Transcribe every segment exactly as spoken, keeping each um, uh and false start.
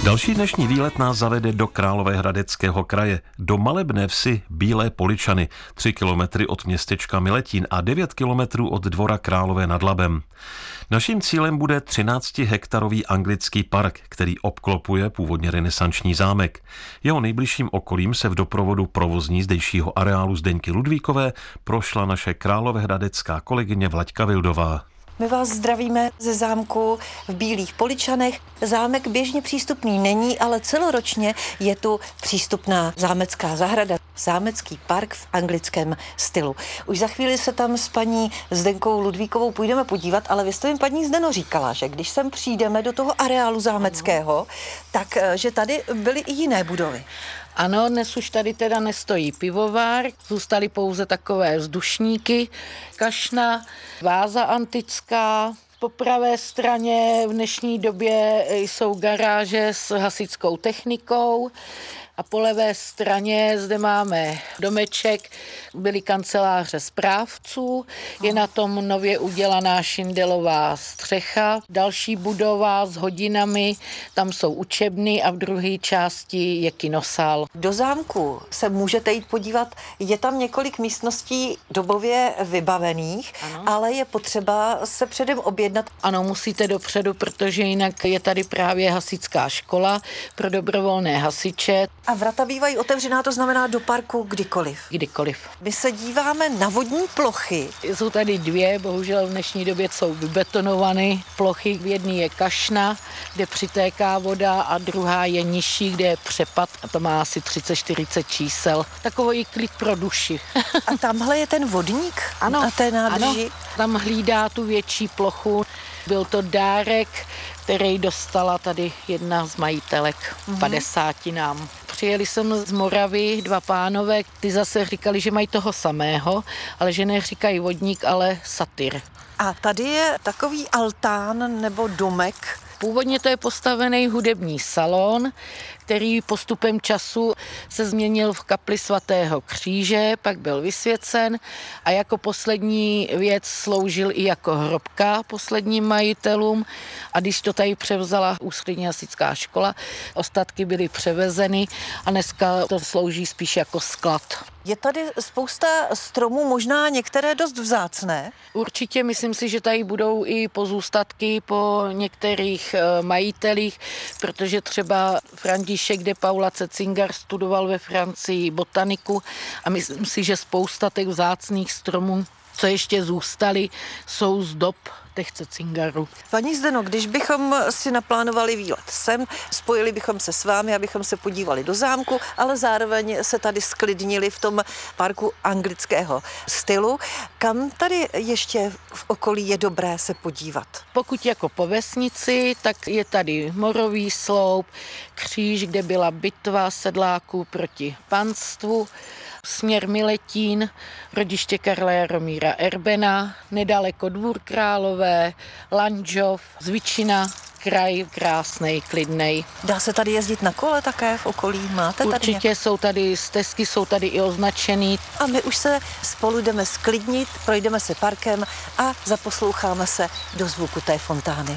Další dnešní výlet nás zavede do Královéhradeckého kraje, do malebné vsi Bílé Poličany, tři kilometry od městečka Miletín a devět kilometrů od dvora Králové nad Labem. Naším cílem bude třináctihektarový anglický park, který obklopuje původně renesanční zámek. Jeho nejbližším okolím se v doprovodu provozní zdejšího areálu Zdeňky Ludvíkové prošla naše královéhradecká kolegyně Vlaďka Vildová. My vás zdravíme ze zámku v Bílých Poličanech. Zámek běžně přístupný není, ale celoročně je tu přístupná zámecká zahrada, zámecký park v anglickém stylu. Už za chvíli se tam s paní Zdenkou Ludvíkovou půjdeme podívat, ale vy jste jim, paní Zdeno, říkala, že když sem přijdeme do toho areálu zámeckého, tak že tady byly i jiné budovy. Ano, dnes už tady teda nestojí pivovár, zůstaly pouze takové vzdušníky, kašna, váza antická. Po pravé straně v dnešní době jsou garáže s hasičskou technikou a po levé straně zde máme domeček, byly kanceláře správců, je na tom nově udělaná šindelová střecha, další budova s hodinami, tam jsou učebny a v druhé části je kinosál. Do zámku se můžete jít podívat, je tam několik místností dobově vybavených, ano. Ale je potřeba se předem objednat. Ano, musíte dopředu, protože jinak je tady právě hasičská škola pro dobrovolné hasiče. A vrata bývají otevřená, to znamená do parku kdykoliv. Kdykoliv. My se díváme na vodní plochy. Jsou tady dvě, bohužel v dnešní době jsou vybetonované plochy. V jedné je kašna, kde přitéká voda, a druhá je nižší, kde je přepad, a to má asi třicet čtyřicet čísel. Takový klid pro duši. A tamhle je ten vodník ano, na té nádrži? Ano, tam hlídá tu větší plochu. Byl to dárek, který dostala tady jedna z majitelek, mm-hmm. padesátinám. Přijeli jsem z Moravy, dva pánové, ty zase říkali, že mají toho samého, ale že neříkají vodník, ale satyr. A tady je takový altán nebo domek. Původně to je postavený hudební salon, který postupem času se změnil v kapli svatého kříže, pak byl vysvěcen a jako poslední věc sloužil i jako hrobka posledním majitelům. A když to tady převzala Ústřední hasičská škola, ostatky byly převezeny a dneska to slouží spíš jako sklad. Je tady spousta stromů, možná některé dost vzácné. Určitě, myslím si, že tady budou i pozůstatky po některých majitelích, protože třeba František de Paula Cetzingar studoval ve Francii botaniku a myslím si, že spousta těch vzácných stromů, co ještě zůstaly, jsou z dob těch Cetzingarů. Paní Zdeno, když bychom si naplánovali výlet sem, spojili bychom se s vámi, abychom se podívali do zámku, ale zároveň se tady sklidnili v tom parku anglického stylu. Kam tady ještě v okolí je dobré se podívat? Pokud jako po vesnici, tak je tady Morový sloup, kříž, kde byla bitva sedláků proti panstvu, směr Miletín, rodiště Karla Jaromíra Erbena, nedaleko Dvůr Králové, Lanžov, Zvičina, kraj krásnej, klidnej. Dá se tady jezdit na kole také v okolí? Máte tady? Určitě nějak... jsou tady stezky, jsou tady i označený. A my už se spolu jdeme sklidnit, projdeme se parkem a zaposloucháme se do zvuku té fontány.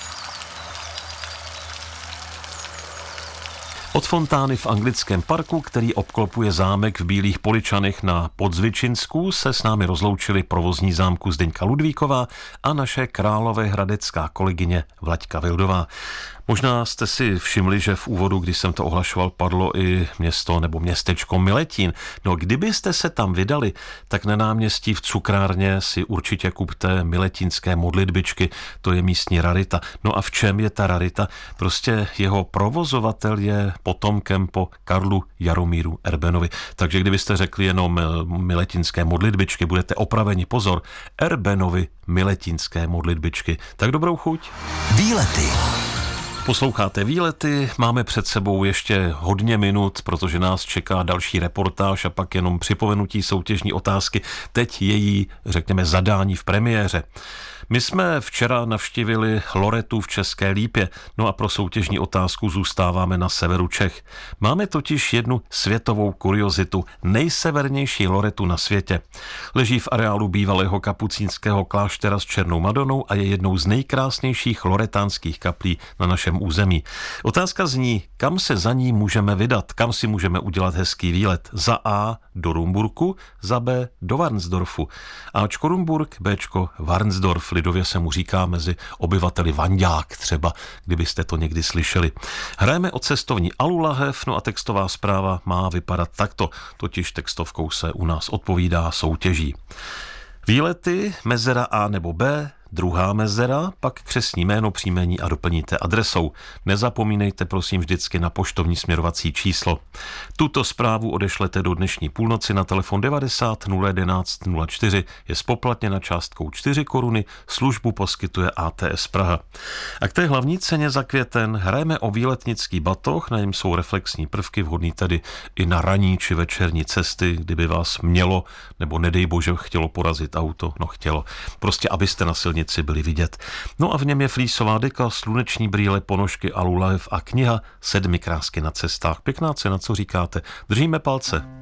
Od fontány v anglickém parku, který obklopuje zámek v Bílých Poličanech na Podzvičinsku, se s námi rozloučili provozní zámku Zdeňka Ludvíková a naše královéhradecká kolegyně Vlaďka Vildová. Možná jste si všimli, že v úvodu, když jsem to ohlašoval, padlo i město nebo městečko Miletín. No, kdybyste se tam vydali, tak na náměstí v cukrárně si určitě kupte miletínské modlitbičky, to je místní rarita. No a v čem je ta rarita? Prostě jeho provozovatel je potomkem po Karlu Jaromíru Erbenovi. Takže kdybyste řekli jenom miletínské modlitbičky, budete opraveni, pozor, Erbenovi miletínské modlitbičky. Tak dobrou chuť. Výlety. Posloucháte Výlety, máme před sebou ještě hodně minut, protože nás čeká další reportáž a pak jenom připomenutí soutěžní otázky. Teď její, řekněme, zadání v premiéře. My jsme včera navštívili Loretu v České Lípě, no a pro soutěžní otázku zůstáváme na severu Čech. Máme totiž jednu světovou kuriozitu, nejsevernější Loretu na světě. Leží v areálu bývalého kapucínského kláštera s Černou Madonou a je jednou z nejkrásnějších loretánských kaplí na našem našem území. Otázka zní, kam se za ní můžeme vydat, kam si můžeme udělat hezký výlet. Za A do Rumburku, za B do Varnsdorfu. Ačko Rumburk, Bčko Varnsdorf, lidově se mu říká mezi obyvateli Vanďák třeba, kdybyste to někdy slyšeli. Hrajeme o cestovní alulahev, no a textová zpráva má vypadat takto, totiž textovkou se u nás odpovídá soutěží. Výlety, mezera A nebo B, druhá mezera, pak křestní jméno, příjmení a doplníte adresou. Nezapomínejte prosím vždycky na poštovní směrovací číslo. Tuto zprávu odešlete do dnešní půlnoci na telefon devadesát nula jedenáct nula čtyři, je spoplatněna částkou čtyři koruny, službu poskytuje A T S Praha. A k té hlavní ceně za květen hrajeme o výletnický batoh, na něm jsou reflexní prvky, vhodný tedy i na ranní či večerní cesty, kdyby vás mělo, nebo nedej bože chtělo porazit auto, no chtělo. Prostě abyste na silnici byli vidět. No a v něm je flísová deka, sluneční brýle, ponožky, alulahev a kniha Sedmi krásky na cestách. Pěkná cena, co říkáte? Držíme palce.